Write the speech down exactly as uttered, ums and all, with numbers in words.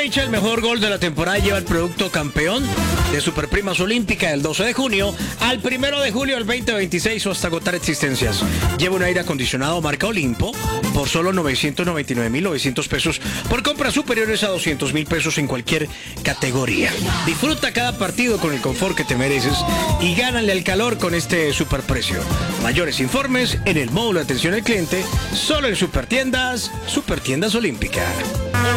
fecha, el mejor gol de la temporada lleva el producto campeón de Superprimas Olímpica del doce de junio al primero de julio del veinte veintiséis o hasta agotar existencias. Lleva un aire acondicionado marca Olimpo por solo novecientos noventa y nueve mil novecientos pesos por compras superiores a doscientos mil pesos en cualquier categoría. Disfruta cada partido con el confort que te mereces y gánale al calor con este superprecio. Mayores informes en el módulo de atención al cliente, solo en Supertiendas, Supertiendas Olímpica.